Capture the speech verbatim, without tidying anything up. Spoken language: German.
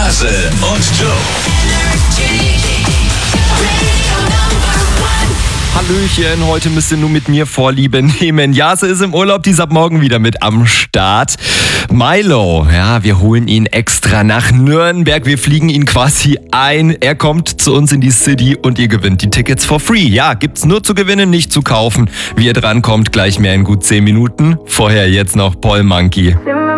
Jase und Joe. Hallöchen, heute müsst ihr nur mit mir Vorliebe nehmen. Jase ist im Urlaub, die ist ab morgen wieder mit am Start. Milo, ja, wir holen ihn extra nach Nürnberg. Wir fliegen ihn quasi ein. Er kommt zu uns in die City und ihr gewinnt die Tickets for free. Ja, gibt's nur zu gewinnen, nicht zu kaufen. Wie ihr drankommt, gleich mehr in gut zehn Minuten. Vorher jetzt noch Paul Monkey.